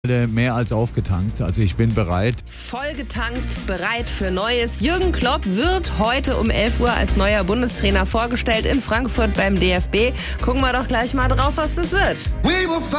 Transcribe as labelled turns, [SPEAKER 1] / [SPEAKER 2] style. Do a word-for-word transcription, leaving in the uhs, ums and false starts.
[SPEAKER 1] Mehr als aufgetankt, also ich bin bereit.
[SPEAKER 2] Vollgetankt, bereit für Neues. Jürgen Klopp wird heute um elf Uhr als neuer Bundestrainer vorgestellt in Frankfurt beim D F B. Gucken wir doch gleich mal drauf, was das wird.